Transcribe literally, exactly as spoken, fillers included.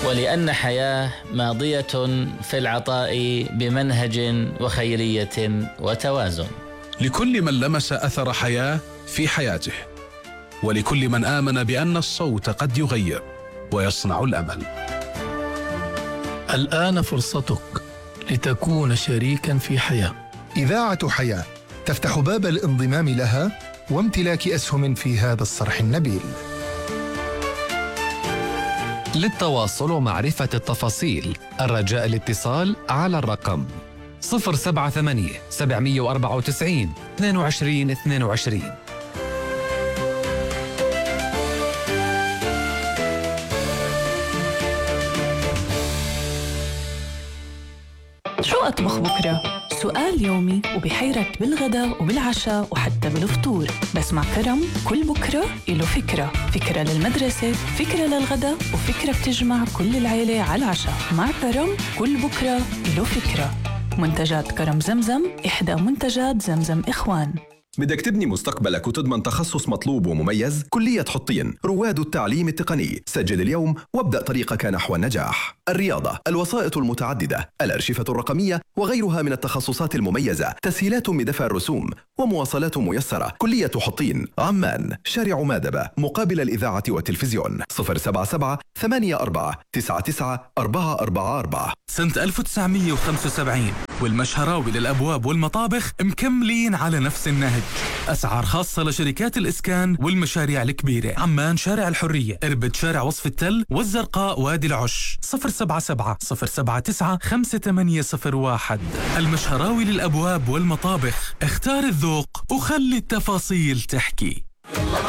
ولأن حياة ماضية في العطاء بمنهج وخيرية وتوازن. لكل من لمس أثر حياة في حياته، ولكل من آمن بأن الصوت قد يغير ويصنع الأمل. الآن فرصتك لتكون شريكا في حياة. إذاعة حياة تفتح باب الانضمام لها وامتلاك أسهم في هذا الصرح النبيل. للتواصل ومعرفة التفاصيل الرجاء الاتصال على الرقم صفر سبعة ثمانية سبعمئة وأربعة وتسعين اثنين وعشرين اثنين وعشرين. شو أطبخ بكرة؟ سؤال يومي وبحيرك بالغداء وبالعشاء وحتى بالفطور. بس مع كرم كل بكرة إله فكرة، فكرة للمدرسة، فكرة للغداء، وفكرة بتجمع كل العيلة على العشاء. مع كرم كل بكرة إله فكرة. منتجات كرم زمزم، إحدى منتجات زمزم إخوان. بدك تبني مستقبلك وتضمن تخصص مطلوب ومميز؟ كلية حطين، رواد التعليم التقني. سجل اليوم وابدأ طريقك نحو النجاح. الرياضة، الوسائط المتعددة، الأرشفة الرقمية وغيرها من التخصصات المميزة، تسهيلات بدفع الرسوم ومواصلات ميسرة. كلية حطين، عمان، شارع مادبة، مقابل الإذاعة والتلفزيون. صفر سبعة سبعة ثمانية أربعة تسعة تسعة أربعة أربعة أربعة. سنة ألف وتسعمئة وخمسة وسبعين والمشهراوي للأبواب والمطابخ مكملين على نفس النهج. أسعار خاصة لشركات الإسكان والمشاريع الكبيرة. عمان شارع الحرية، إربد شارع وصف التل، والزرقاء وادي العش. صفر سبعة سبعة صفر سبعة تسعة خمسة ثمانية صفر واحد. المشهراوي للأبواب والمطابخ، اختار الذوق وخلي التفاصيل تحكي.